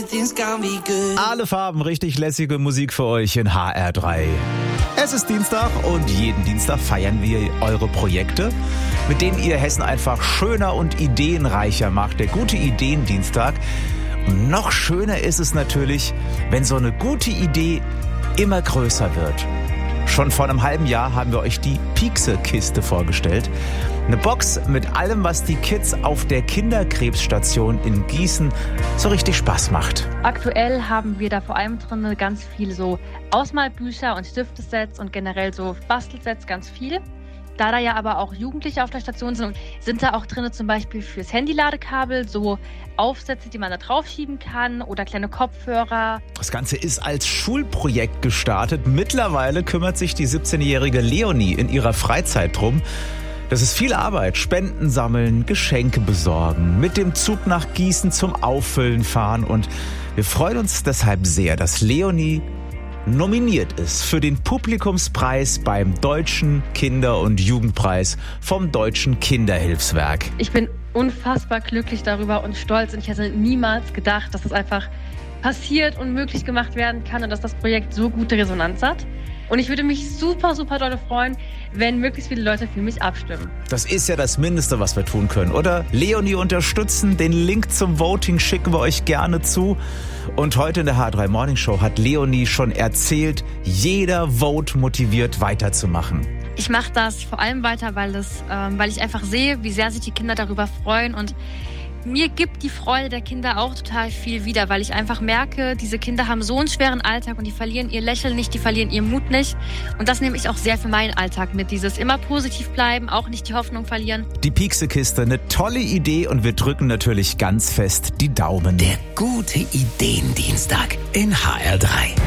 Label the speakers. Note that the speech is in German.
Speaker 1: Alle Farben, richtig lässige Musik für euch in HR3. Es ist Dienstag und jeden Dienstag feiern wir eure Projekte, mit denen ihr Hessen einfach schöner und ideenreicher macht. Der gute Ideen-Dienstag. Und noch schöner ist es natürlich, wenn so eine gute Idee immer größer wird. Schon vor einem halben Jahr haben wir euch die Piekse-Kiste vorgestellt. Eine Box mit allem, was die Kids auf der Kinderkrebsstation in Gießen so richtig Spaß macht.
Speaker 2: Aktuell haben wir da vor allem drin ganz viele so Ausmalbücher und Stiftesets und generell so Bastelsets, ganz viel. Da ja aber auch Jugendliche auf der Station sind da auch drin zum Beispiel fürs Handyladekabel so Aufsätze, die man da draufschieben kann oder kleine Kopfhörer.
Speaker 1: Das Ganze ist als Schulprojekt gestartet. Mittlerweile kümmert sich die 17-jährige Leonie in ihrer Freizeit drum. Das ist viel Arbeit. Spenden sammeln, Geschenke besorgen, mit dem Zug nach Gießen zum Auffüllen fahren. Und wir freuen uns deshalb sehr, dass Leonie nominiert ist für den Publikumspreis beim Deutschen Kinder- und Jugendpreis vom Deutschen Kinderhilfswerk.
Speaker 2: Ich bin unfassbar glücklich darüber und stolz und ich hätte niemals gedacht, dass das einfach passiert und möglich gemacht werden kann und dass das Projekt so gute Resonanz hat. Und ich würde mich super, super doll freuen, wenn möglichst viele Leute für mich abstimmen.
Speaker 1: Das ist ja das Mindeste, was wir tun können, oder? Leonie unterstützen, den Link zum Voting schicken wir euch gerne zu. Und heute in der H3 Morning Show hat Leonie schon erzählt, jeder Vote motiviert weiterzumachen.
Speaker 2: Ich mache das vor allem weiter, weil ich einfach sehe, wie sehr sich die Kinder darüber freuen und mir gibt die Freude der Kinder auch total viel wieder, weil ich einfach merke, diese Kinder haben so einen schweren Alltag und die verlieren ihr Lächeln nicht, die verlieren ihren Mut nicht. Und das nehme ich auch sehr für meinen Alltag mit, dieses immer positiv bleiben, auch nicht die Hoffnung verlieren.
Speaker 1: Die Piekse-Kiste, eine tolle Idee und wir drücken natürlich ganz fest die Daumen.
Speaker 3: Der gute Ideen-Dienstag in HR3.